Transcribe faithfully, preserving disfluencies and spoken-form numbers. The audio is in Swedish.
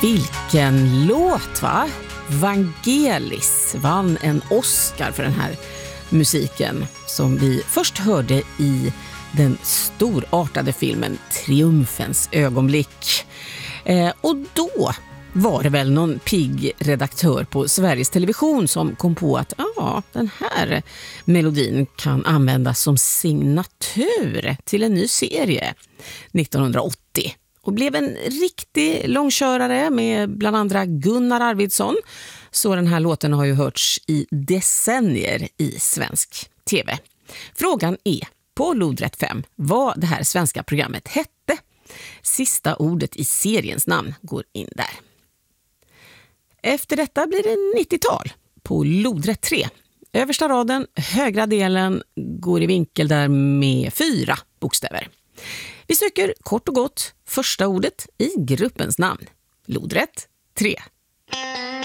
Vilken låt, va? Vangelis vann en Oscar för den här musiken som vi först hörde i den storartade filmen Triumfens ögonblick. Eh, och då var det väl någon pigg redaktör på Sveriges Television som kom på att ja, den här melodin kan användas som signatur till en ny serie nittonhundraåttio. Och blev en riktig långkörare med bland andra Gunnar Arvidsson. Så den här låten har ju hörts i decennier i svensk tv. Frågan är på Lodrätt fem vad det här svenska programmet hette. Sista ordet i seriens namn går in där. Efter detta blir det nittiotal på Lodrätt tre. Översta raden, högra delen, går i vinkel där med fyra bokstäver. Vi söker kort och gott första ordet i gruppens namn. Lodrätt tre.